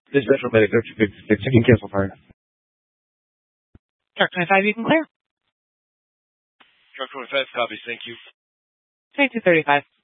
This is Metro Medic. They're taking care so far. Truck 25, you can clear. Truck 25, copies. Thank you. 2235.